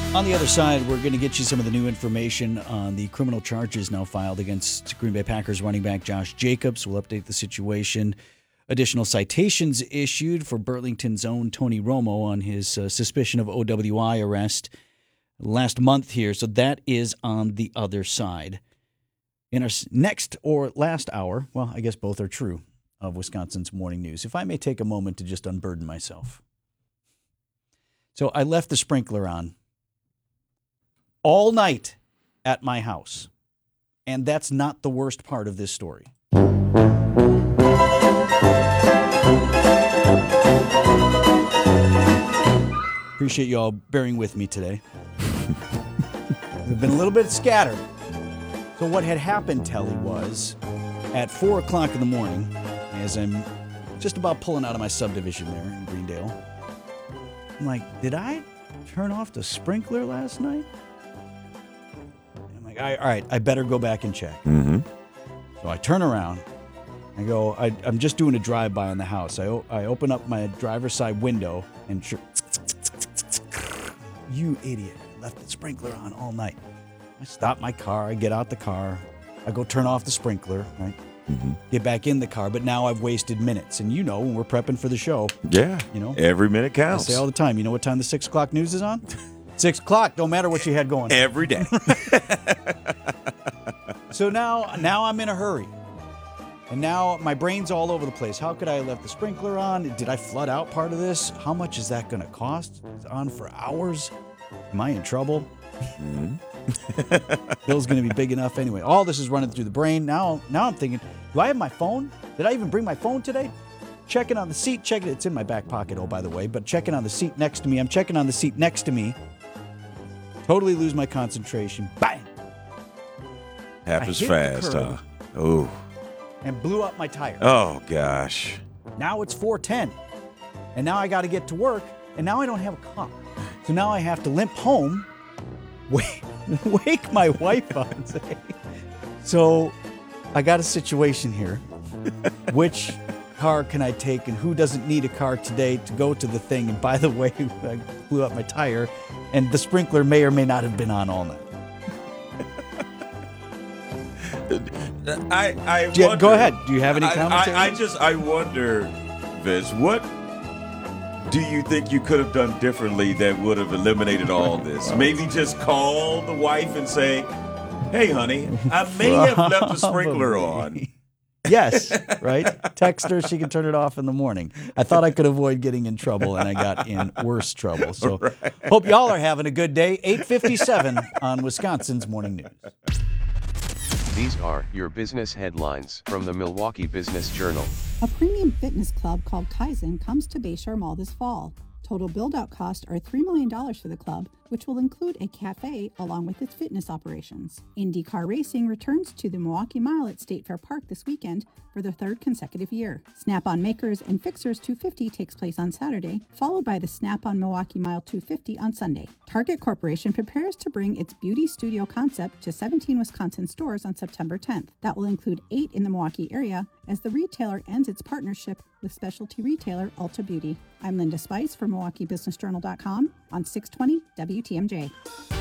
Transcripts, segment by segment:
On the other side, we're going to get you some of the new information on the criminal charges now filed against Green Bay Packers running back Josh Jacobs. We'll update the situation. Additional citations issued for Burlington's own Tony Romo on his suspicion of OWI arrest last month here. So that is on the other side. In our next or last hour, well, I guess both are true, of Wisconsin's morning news, if I may take a moment to just unburden myself. So I left the sprinkler on all night at my house. And that's not the worst part of this story. Appreciate you all bearing with me today. We've been a little bit scattered. So what had happened, Telly, was at 4 o'clock in the morning, as I'm just about pulling out of my subdivision there in Greendale, I'm like, did I turn off the sprinkler last night? All right, I better go back and check. Mm-hmm. So I turn around. I go, I'm just doing a drive-by in the house. I open up my driver's side window and you idiot, left the sprinkler on all night. I stop my car. I get out the car. I go turn off the sprinkler, right? Mm-hmm. Get back in the car, but now I've wasted minutes. And when we're prepping for the show. Yeah, every minute counts. I say all the time, you know what time the 6 o'clock news is on? 6 o'clock, don't matter what you had going. Every day. So now I'm in a hurry. And now my brain's all over the place. How could I have left the sprinkler on? Did I flood out part of this? How much is that going to cost? It's on for hours. Am I in trouble? Mm-hmm. Bill's going to be big enough anyway. All this is running through the brain. Now I'm thinking, do I have my phone? Did I even bring my phone today? Checking on the seat. It's in my back pocket, oh, by the way. But checking on the seat next to me. I'm checking on the seat next to me. Totally lose my concentration. Bang! Happens fast, huh? Oh. And blew up my tire. Oh, gosh. Now it's 4:10. And now I got to get to work. And now I don't have a car. So now I have to limp home, wake my wife up and say, so I got a situation here. Which car can I take and who doesn't need a car today to go to the thing? And by the way, I blew up my tire and the sprinkler may or may not have been on all night. Go ahead. Do you have any commentary? I wonder, Vince, what do you think you could have done differently that would have eliminated all this? Maybe just call the wife and say, hey, honey, I may have left the sprinkler on. Yes, right? Text her. She can turn it off in the morning. I thought I could avoid getting in trouble, and I got in worse trouble. So Hope y'all are having a good day. 8:57 on Wisconsin's Morning News. These are your business headlines from the Milwaukee Business Journal. A premium fitness club called Kaizen comes to Bayshore Mall this fall. Total build-out costs are $3 million for the club, which will include a cafe along with its fitness operations. IndyCar racing returns to the Milwaukee Mile at State Fair Park this weekend for the third consecutive year. Snap-on Makers and Fixers 250 takes place on Saturday, followed by the Snap-on Milwaukee Mile 250 on Sunday. Target Corporation prepares to bring its beauty studio concept to 17 Wisconsin stores on September 10th. That will include 8 in the Milwaukee area as the retailer ends its partnership with specialty retailer Ulta Beauty. I'm Linda Spice for MilwaukeeBusinessJournal.com on 620 WTMJ.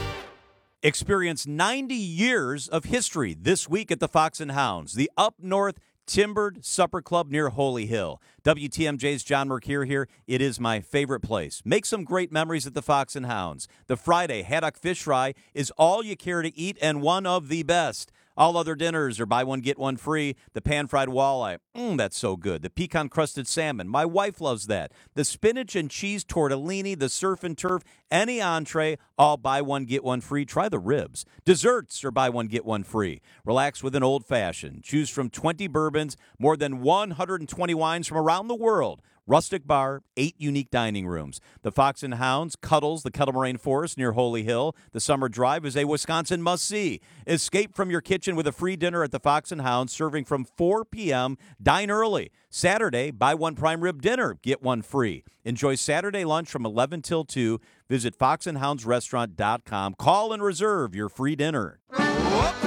Experience 90 years of history this week at the Fox and Hounds, the Up North Timbered Supper Club near Holy Hill. WTMJ's John Mercure here. It is my favorite place. Make some great memories at the Fox and Hounds. The Friday haddock fish fry is all you care to eat and one of the best. All other dinners are buy one, get one free. The pan-fried walleye, that's so good. The pecan-crusted salmon, my wife loves that. The spinach and cheese tortellini, the surf and turf, any entree, all buy one, get one free. Try the ribs. Desserts are buy one, get one free. Relax with an old-fashioned. Choose from 20 bourbons, more than 120 wines from around the world. Rustic bar, 8 unique dining rooms. The Fox and Hounds cuddles the Kettle Moraine Forest near Holy Hill. The summer drive is a Wisconsin must-see. Escape from your kitchen with a free dinner at the Fox and Hounds, serving from 4 p.m. Dine early. Saturday, buy one prime rib dinner, get one free. Enjoy Saturday lunch from 11 till 2. Visit foxandhoundsrestaurant.com. Call and reserve your free dinner. Whoop.